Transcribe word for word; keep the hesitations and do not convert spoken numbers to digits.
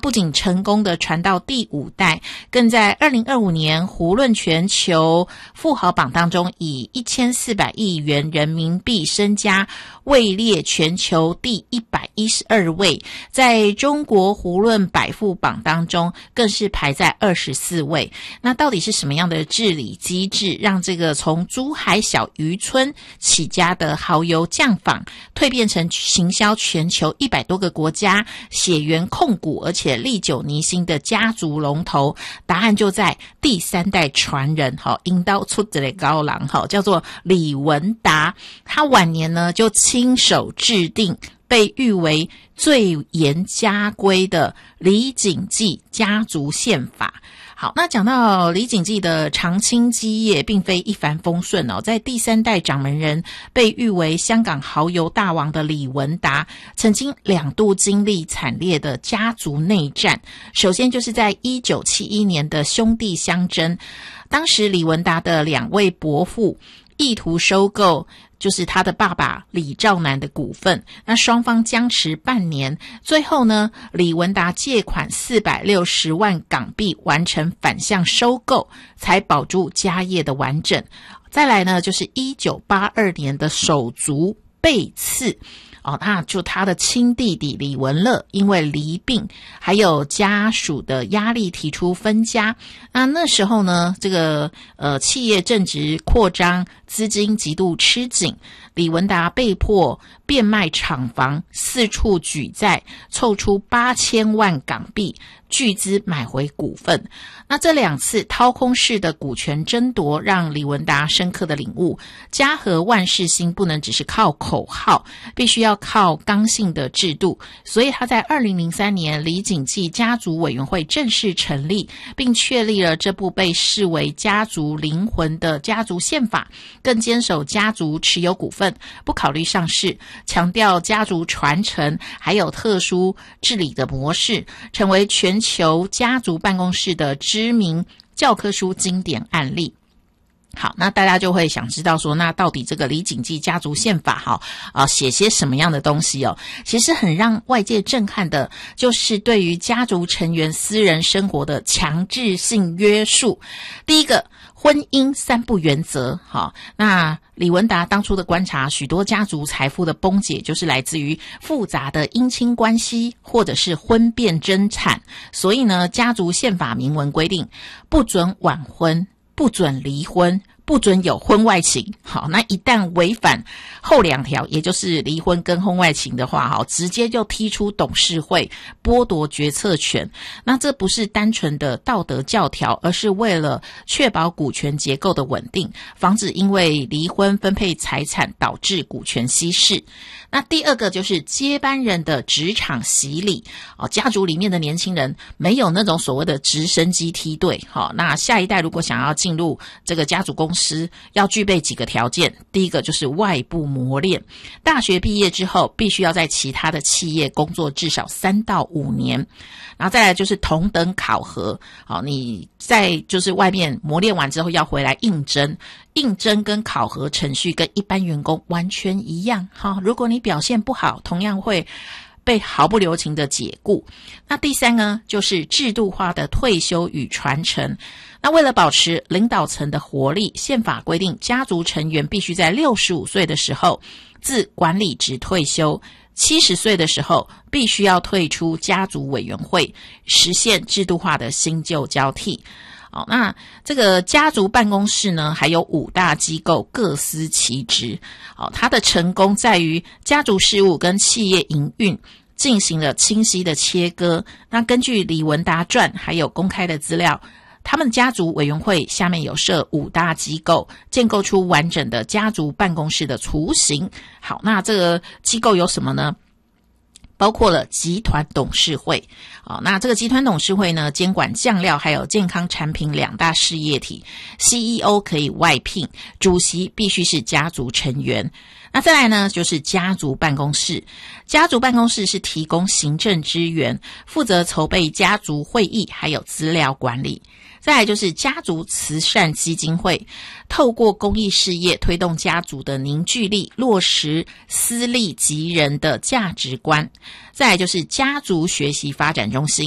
不仅成功的传到第五代，更在二零二五年胡润全球富豪榜当中以一千四百亿元人民币身家位列全球第一百一十二位，在中国胡润百富榜当中更是排在二十四位。那到底是什么样的治理机制，让这个从珠海小渔村起家的蚝油酱坊蜕变成行销全球一百多个国家、血缘控股而且历久弥新的家族龙头？答案就在第三代传人，好，引导出这个高郎，好，叫做李文达。他晚年呢就亲手制定被誉为最严家规的李锦记家族宪法。好，那讲到李锦记的长青基业并非一帆风顺哦，在第三代掌门人被誉为香港蚝油大王的李文达，曾经两度经历惨烈的家族内战。首先就是在一九七一年的兄弟相争，当时李文达的两位伯父意图收购就是他的爸爸李兆南的股份，那双方僵持半年，最后呢，李文达借款四百六十万港币完成反向收购，才保住家业的完整。再来呢，就是一九八二年的手足被刺。哦，那就他的亲弟弟李文乐因为离病还有家属的压力提出分家。那那时候呢，这个呃企业正值扩张，资金极度吃紧，李文达被迫变卖厂房，四处举债，凑出八千万港币巨资买回股份。那这两次掏空式的股权争夺，让李文达深刻的领悟，家和万事兴不能只是靠口号，必须要靠刚性的制度。所以他在二零零三年李锦记家族委员会正式成立，并确立了这部被视为家族灵魂的家族宪法，更坚守家族持有股份，不考虑上市，强调家族传承还有特殊治理的模式，成为全球家族办公室的知名教科书经典案例。好，那大家就会想知道说，那到底这个李锦记家族宪法哈啊写些什么样的东西哦？其实很让外界震撼的，就是对于家族成员私人生活的强制性约束。第一个，婚姻三不原则。好，那李文达当初的观察，许多家族财富的崩解就是来自于复杂的姻亲关系或者是婚变争产。所以呢，家族宪法明文规定，不准晚婚，不准离婚，不准有婚外情。好，那一旦违反后两条，也就是离婚跟婚外情的话，好，直接就踢出董事会，剥夺决策权。那这不是单纯的道德教条，而是为了确保股权结构的稳定，防止因为离婚分配财产导致股权稀释。那第二个就是接班人的职场洗礼。哦，家族里面的年轻人没有那种所谓的直升机梯队。好，那下一代如果想要进入这个家族公司，要具备几个条件。第一个就是外部磨练，大学毕业之后必须要在其他的企业工作至少三到五年。然后再来就是同等考核。好，你在就是外面磨练完之后要回来应征，应征跟考核程序跟一般员工完全一样。好，如果你表现不好，同样会被毫不留情的解雇。那第三呢，就是制度化的退休与传承。那为了保持领导层的活力，宪法规定家族成员必须在六十五岁的时候自管理职退休，七十岁的时候必须要退出家族委员会，实现制度化的新旧交替。好，那这个家族办公室呢，还有五大机构各司其职。好，它的成功在于家族事务跟企业营运进行了清晰的切割。那根据李文达传还有公开的资料，他们家族委员会下面有设五大机构，建构出完整的家族办公室的雏形。好，那这个机构有什么呢？包括了集团董事会。哦，那这个集团董事会呢，监管酱料还有健康产品两大事业体， C E O 可以外聘，主席必须是家族成员。那再来呢，就是家族办公室。家族办公室是提供行政支援，负责筹备家族会议还有资料管理。再来就是家族慈善基金会，透过公益事业推动家族的凝聚力，落实私利及人的价值观。再来就是家族学习发展中心，